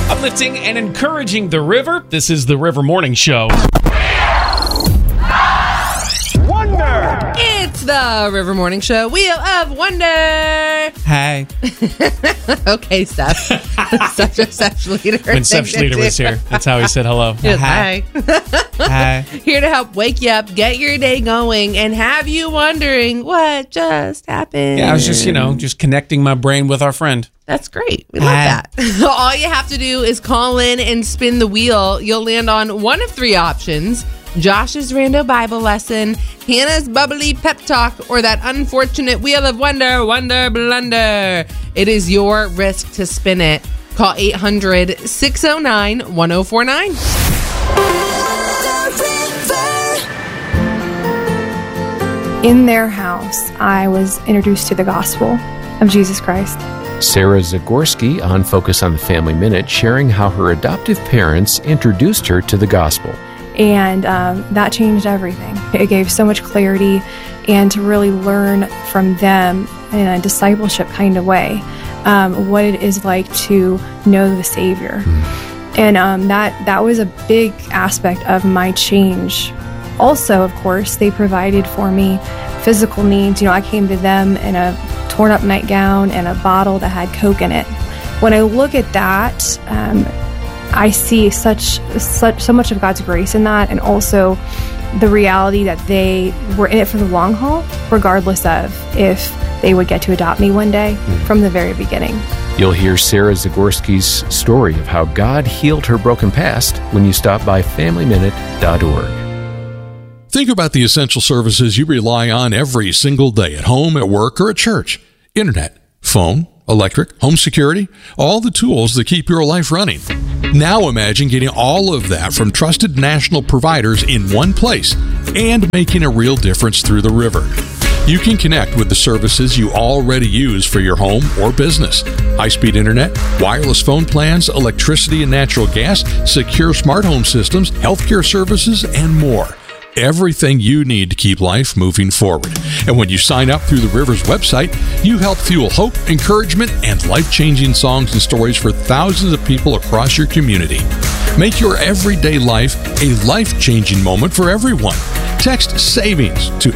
Uplifting and encouraging the river. This is the River Morning Show. Wonder! It's the River Morning Show. Wheel of Wonder. Hi. Okay, Steph. Such a Steph leader. When Steph Schleter was here, that's how he said hello. Hi. Hi. Here to help wake you up, get your day going, and have you wondering what just happened. Yeah, I was just connecting my brain with our friend. That's great. We love that. All you have to do is call in and spin the wheel. You'll land on one of three options: Josh's rando Bible lesson, Hannah's bubbly pep talk, or that unfortunate Wheel of Wonder, Wonder Blunder. It is your risk to spin it. Call 800-609-1049. In their house, I was introduced to the gospel of Jesus Christ. Sarah Zagorski on Focus on the Family Minute, sharing how her adoptive parents introduced her to the gospel. And that changed everything. It gave so much clarity, and to really learn from them in a discipleship kind of way what it is like to know the Savior. And that was a big aspect of my change. Also, of course, they provided for me physical needs. I came to them in a torn up nightgown and a bottle that had Coke in it. When I look at that, I see so much of God's grace in that, and also the reality that they were in it for the long haul, regardless of if they would get to adopt me one day from the very beginning. You'll hear Sarah Zagorski's story of how God healed her broken past when you stop by FamilyMinute.org. Think about the essential services you rely on every single day at home, at work, or at church. Internet, phone, electric, home security, all the tools that keep your life running. Now imagine getting all of that from trusted national providers in one place and making a real difference through the river. You can connect with the services you already use for your home or business. High-speed internet, wireless phone plans, electricity and natural gas, secure smart home systems, healthcare services, and more. Everything you need to keep life moving forward. And when you sign up through the River's website, you help fuel hope, encouragement, and life-changing songs and stories for thousands of people across your community. Make your everyday life a life-changing moment for everyone. Text SAVINGS to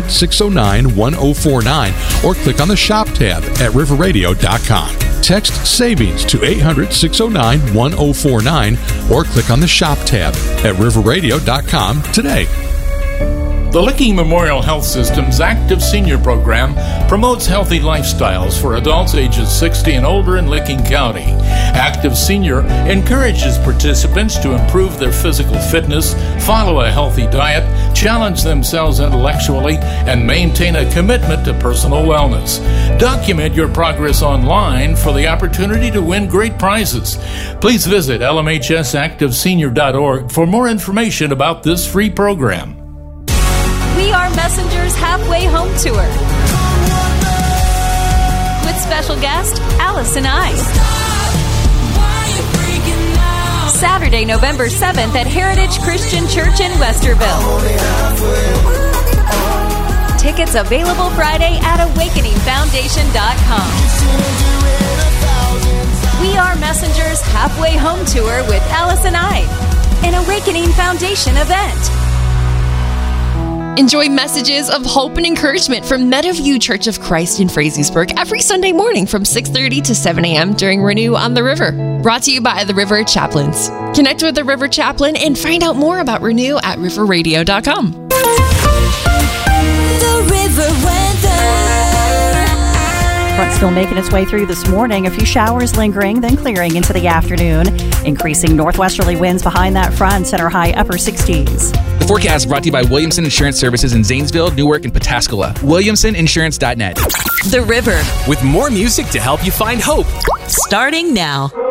800-609-1049 or click on the Shop tab at riverradio.com. Text SAVINGS to 800-609-1049 or click on the Shop tab at riverradio.com today. The Licking Memorial Health System's Active Senior Program promotes healthy lifestyles for adults ages 60 and older in Licking County. Active Senior encourages participants to improve their physical fitness, follow a healthy diet, challenge themselves intellectually, and maintain a commitment to personal wellness. Document your progress online for the opportunity to win great prizes. Please visit lmhsactivesenior.org for more information about this free program. We Are Messengers Halfway Home Tour with special guest Allison I. Saturday, November 7th at Heritage Christian Church in Westerville. Tickets available Friday at awakeningfoundation.com. We Are Messengers Halfway Home Tour with Allison I, an Awakening Foundation event. Enjoy messages of hope and encouragement from Meadowview Church of Christ in Frazeysburg every Sunday morning from 6:30 to 7 a.m. during Renew on the River. Brought to you by the River Chaplains. Connect with the River Chaplain and find out more about Renew at riverradio.com. The River Weather. Front still making its way through this morning. A few showers lingering, then clearing into the afternoon. Increasing northwesterly winds behind that front and our high upper 60s. The forecast brought to you by Williamson Insurance Services in Zanesville, Newark, and Pataskala. WilliamsonInsurance.net. The River. With more music to help you find hope. Starting now.